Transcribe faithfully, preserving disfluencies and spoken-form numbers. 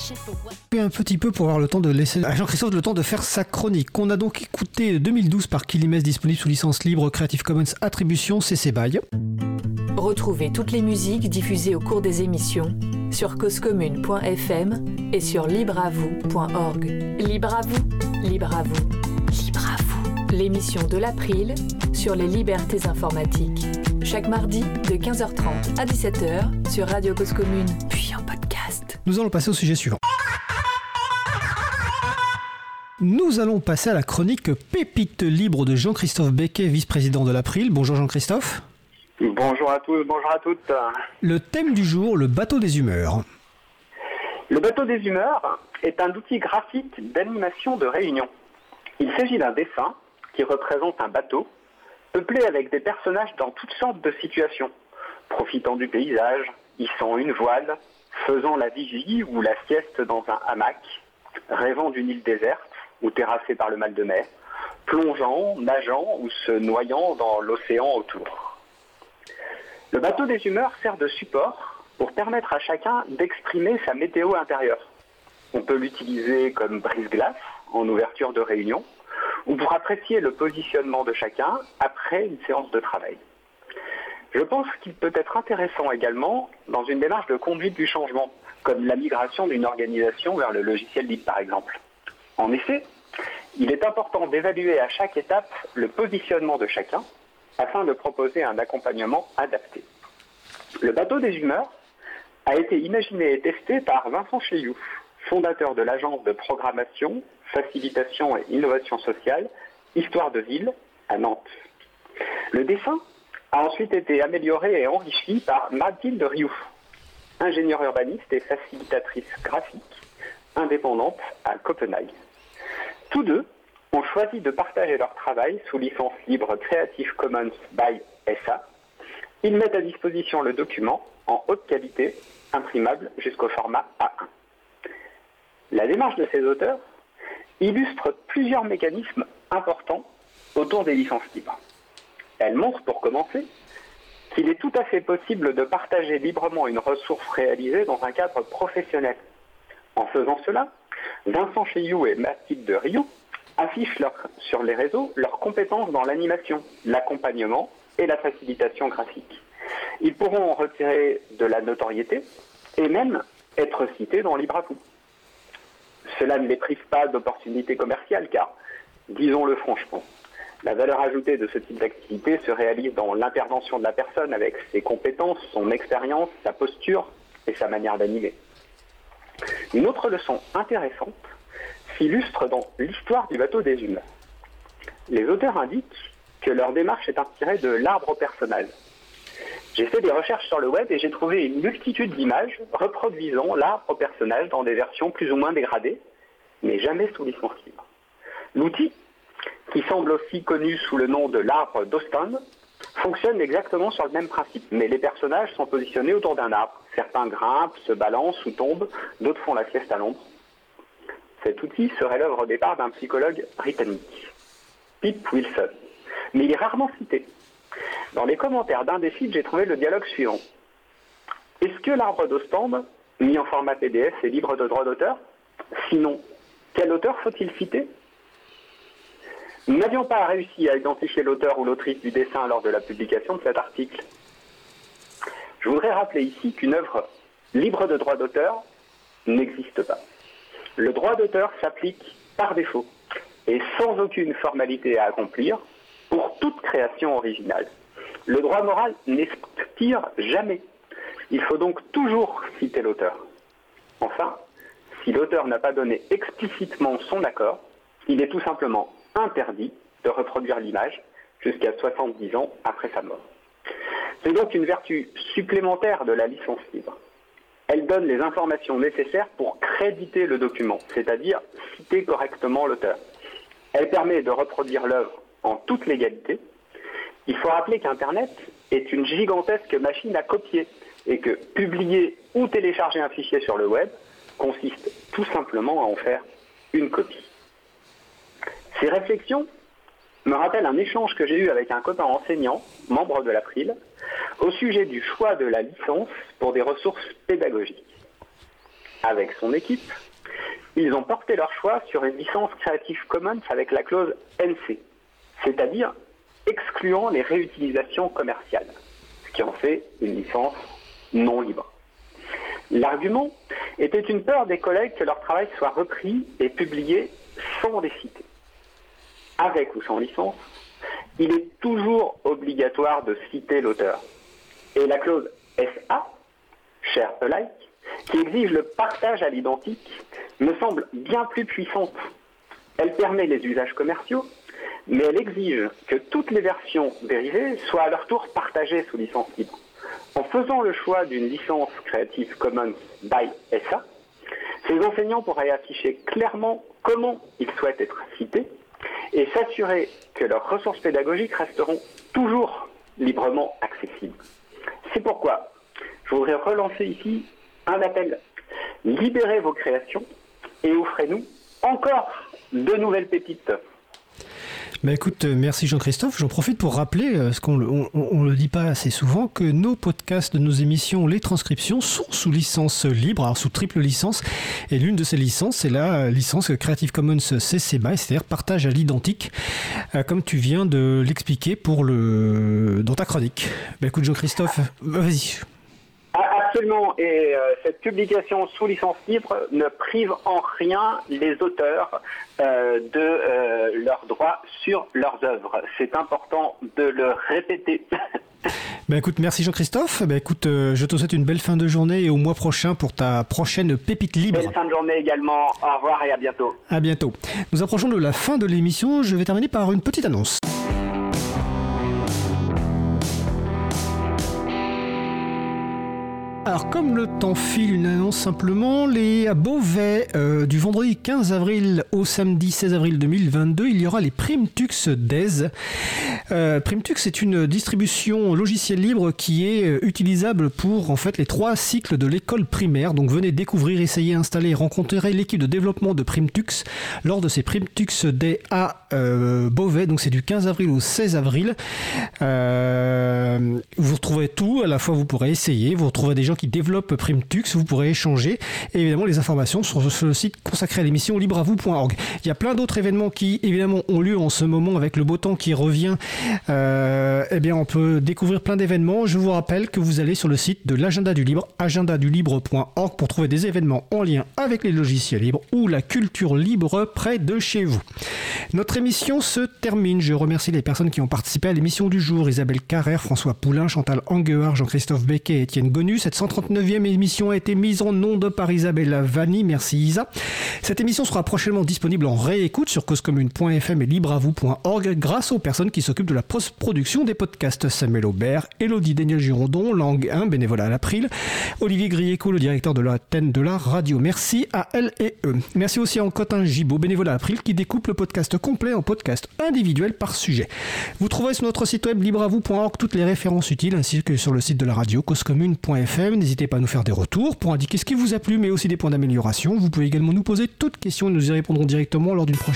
Un petit peu pour avoir le temps de laisser à Jean-Christophe le temps de faire sa chronique, qu'on a donc écouté deux mille douze par Kilimès, disponible sous licence libre Creative Commons Attribution C C B Y. Retrouvez toutes les musiques diffusées au cours des émissions sur causecommune point f m et sur libre à vous point org. Libre à vous, libre à vous, libre à vous. L'émission de l'April sur les libertés informatiques. Chaque mardi de quinze heures trente à dix-sept heures sur Radio Cause Commune, puis en podcast. Nous allons passer au sujet suivant. Nous allons passer à la chronique Pépite libre de Jean-Christophe Becquet, vice-président de l'April. Bonjour Jean-Christophe. Bonjour à tous, bonjour à toutes. Le thème du jour, le bateau des humeurs. Le bateau des humeurs est un outil graphique d'animation de réunion. Il s'agit d'un dessin qui représente un bateau peuplé avec des personnages dans toutes sortes de situations, profitant du paysage, hissant une voile, faisant la vigie ou la sieste dans un hamac, rêvant d'une île déserte ou terrassée par le mal de mer, plongeant, nageant ou se noyant dans l'océan autour. Le bateau des humeurs sert de support pour permettre à chacun d'exprimer sa météo intérieure. On peut l'utiliser comme brise-glace en ouverture de réunion ou pour apprécier le positionnement de chacun après une séance de travail. Je pense qu'il peut être intéressant également dans une démarche de conduite du changement, comme la migration d'une organisation vers le logiciel libre par exemple. En effet, il est important d'évaluer à chaque étape le positionnement de chacun afin de proposer un accompagnement adapté. Le bateau des humeurs a été imaginé et testé par Vincent Chailloux, fondateur de l'agence de programmation, facilitation et innovation sociale, Histoire de Ville, à Nantes. Le dessin a ensuite été amélioré et enrichi par Mathilde Rioux, ingénieure urbaniste et facilitatrice graphique, indépendante à Copenhague. Tous deux ont choisi de partager leur travail sous licence libre Creative Commons by S A. Ils mettent à disposition le document en haute qualité, imprimable jusqu'au format A un. La démarche de ces auteurs illustre plusieurs mécanismes importants autour des licences libres. Elle montre, pour commencer, qu'il est tout à fait possible de partager librement une ressource réalisée dans un cadre professionnel. En faisant cela, Vincent Chailloux et Mathilde Rioux affichent leur, sur les réseaux leurs compétences dans l'animation, l'accompagnement et la facilitation graphique. Ils pourront en retirer de la notoriété et même être cités dans Libre à vous. Cela ne les prive pas d'opportunités commerciales car, disons-le franchement, la valeur ajoutée de ce type d'activité se réalise dans l'intervention de la personne avec ses compétences, son expérience, sa posture et sa manière d'animer. Une autre leçon intéressante s'illustre dans l'histoire du bateau des humeurs. Les auteurs indiquent que leur démarche est inspirée de l'arbre au personnage. J'ai fait des recherches sur le web et j'ai trouvé une multitude d'images reproduisant l'arbre au personnage dans des versions plus ou moins dégradées, mais jamais sous licence libre. L'outil, qui semble aussi connu sous le nom de l'arbre d'Austin, fonctionne exactement sur le même principe, mais les personnages sont positionnés autour d'un arbre. Certains grimpent, se balancent ou tombent, d'autres font la sieste à l'ombre. Cet outil serait l'œuvre au départ d'un psychologue britannique, Pip Wilson, mais il est rarement cité. Dans les commentaires d'un des sites, j'ai trouvé le dialogue suivant. Est-ce que l'arbre d'Ostende, mis en format P D F, est libre de droit d'auteur? Sinon, quel auteur faut-il citer? Nous n'avions pas réussi à identifier l'auteur ou l'autrice du dessin lors de la publication de cet article. Je voudrais rappeler ici qu'une œuvre libre de droit d'auteur n'existe pas. Le droit d'auteur s'applique par défaut et sans aucune formalité à accomplir pour toute création originale. Le droit moral n'expire jamais. Il faut donc toujours citer l'auteur. Enfin, si l'auteur n'a pas donné explicitement son accord, il est tout simplement interdit de reproduire l'image jusqu'à soixante-dix ans après sa mort. C'est donc une vertu supplémentaire de la licence libre. Elle donne les informations nécessaires pour créditer le document, c'est-à-dire citer correctement l'auteur. Elle permet de reproduire l'œuvre en toute légalité. Il faut rappeler qu'Internet est une gigantesque machine à copier et que publier ou télécharger un fichier sur le web consiste tout simplement à en faire une copie. Ces réflexions me rappellent un échange que j'ai eu avec un copain enseignant, membre de l'April, au sujet du choix de la licence pour des ressources pédagogiques. avec son équipe, ils ont porté leur choix sur une licence Creative Commons avec la clause N C, c'est-à-dire excluant les réutilisations commerciales, ce qui en fait une licence non libre. L'argument était une peur des collègues que leur travail soit repris et publié sans les citer. Avec ou sans licence, il est toujours obligatoire de citer l'auteur. Et la clause S A, share alike, qui exige le partage à l'identique, me semble bien plus puissante. Elle permet les usages commerciaux, mais elle exige que toutes les versions dérivées soient à leur tour partagées sous licence libre. En faisant le choix d'une licence Creative Commons by S A, ces enseignants pourraient afficher clairement comment ils souhaitent être cités et s'assurer que leurs ressources pédagogiques resteront toujours librement accessibles. C'est pourquoi je voudrais relancer ici un appel. Libérez vos créations et offrez-nous encore de nouvelles pépites. Bah écoute, merci Jean-Christophe. J'en profite pour rappeler, parce qu'on ne le dit pas assez souvent, que nos podcasts de nos émissions, les transcriptions, sont sous licence libre, alors sous triple licence. Et l'une de ces licences, c'est la licence Creative Commons C C B Y, c'est-à-dire partage à l'identique, comme tu viens de l'expliquer pour le dans ta chronique. Bah écoute Jean-Christophe, vas-y. Absolument, et euh, cette publication sous licence libre ne prive en rien les auteurs euh, de euh, leurs droits sur leurs œuvres. C'est important de le répéter. Bah écoute, merci Jean-Christophe. Bah écoute, euh, je te souhaite une belle fin de journée et au mois prochain pour ta prochaine pépite libre. Belle fin de journée également. Au revoir et à bientôt. À bientôt. Nous approchons de la fin de l'émission. Je vais terminer par une petite annonce. Alors, comme le temps file, une annonce simplement, les à Beauvais, euh, du vendredi quinze avril au samedi seize avril deux mille vingt-deux, il y aura les Primtux Days. Euh, Primtux est une distribution logicielle libre qui est euh, utilisable pour en fait les trois cycles de l'école primaire. Donc venez découvrir, essayer, installer et rencontrer l'équipe de développement de Primtux lors de ces Primtux Days à euh, Beauvais. Donc c'est du quinze avril au seize avril. Euh, vous retrouverez tout, à la fois vous pourrez essayer, vous retrouverez des gens qui développent Primtux, vous pourrez échanger et évidemment les informations sont sur le site consacré à l'émission libre à vous point org. Il y a plein d'autres événements qui évidemment ont lieu en ce moment avec le beau temps qui revient. Euh, eh bien on peut découvrir plein d'événements. Je vous rappelle que vous allez sur le site de l'agenda du libre, agenda du libre point org, pour trouver des événements en lien avec les logiciels libres ou la culture libre près de chez vous. Notre émission se termine. Je remercie les personnes qui ont participé à l'émission du jour: Isabelle Carrère, François Poulain, Chantal Anguard, Jean-Christophe Becquet et Étienne Gonu. Cette cent trente-neuvième émission a été mise en onde par Isabelle Vanni. Merci Isa. Cette émission sera prochainement disponible en réécoute sur cause commune point f m et libre à vous point org grâce aux personnes qui s'occupent de la post-production des podcasts: Samuel Aubert, Élodie Daniel Girondon, Langue un, bénévole à l'April, Olivier Grieco, le directeur de l'antenne de la radio. Merci à elle et eux. Merci aussi à Ancotin Gibaud, bénévole à l'April, qui découpe le podcast complet en podcast individuel par sujet. Vous trouverez sur notre site web libre à vous point org toutes les références utiles, ainsi que sur le site de la radio cause commune point f m. N'hésitez pas à nous faire des retours pour indiquer ce qui vous a plu, mais aussi des points d'amélioration. Vous pouvez également nous poser toutes questions et nous y répondrons directement lors d'une prochaine